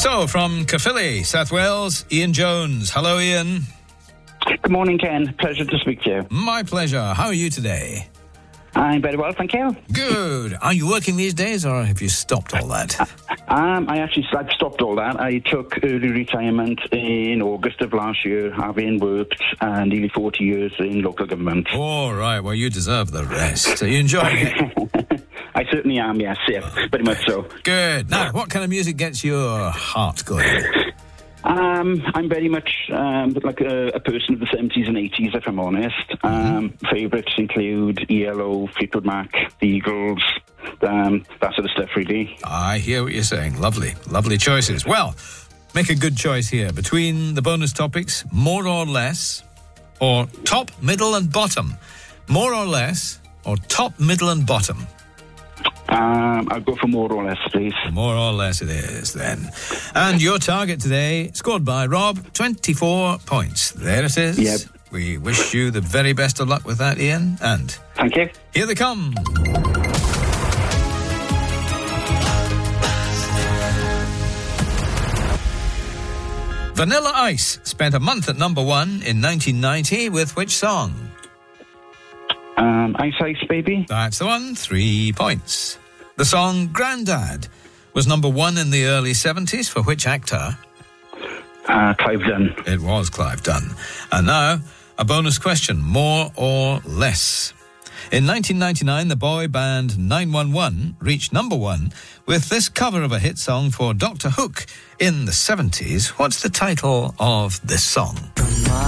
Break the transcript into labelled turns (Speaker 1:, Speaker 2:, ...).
Speaker 1: So, from Caerphilly, South Wales, Ian Jones. Hello, Ian.
Speaker 2: Good morning, Ken. Pleasure to speak to you.
Speaker 1: My pleasure. How are you today?
Speaker 2: I'm very well, thank you.
Speaker 1: Good. Are you working these days, or have you stopped all that?
Speaker 2: I've stopped all that. I took early retirement in August of last year, having worked nearly 40 years in local government.
Speaker 1: All right. Well, you deserve the rest. Are you enjoying it?
Speaker 2: I certainly am, yes, very much so.
Speaker 1: Good. Now, what kind of music gets your heart going?
Speaker 2: I'm very much like a person of the 70s and 80s, if I'm honest. Favourites include ELO, Fleetwood Mac, the Eagles, that sort of stuff, really.
Speaker 1: I hear what you're saying. Lovely, lovely choices. Well, make a good choice here between the bonus topics, more or less, or top, middle and bottom. More or less, or top, middle and bottom.
Speaker 2: I'll go for more or less, please.
Speaker 1: More or less it is, then. And your target today, scored by Rob, 24 points. There it is.
Speaker 2: Yep.
Speaker 1: We wish you the very best of luck with that, Ian. And
Speaker 2: thank you.
Speaker 1: Here they come. Vanilla Ice spent a month at number one in 1990 with which song?
Speaker 2: Ice Ice Baby.
Speaker 1: That's the one. 3 points. The song Grandad was number one in the early 70s for which actor?
Speaker 2: Clive Dunn.
Speaker 1: It was Clive Dunn. And now, a bonus question, more or less. In 1999, the boy band 911 reached number one with this cover of a hit song for Dr. Hook in the 70s. What's the title of this song?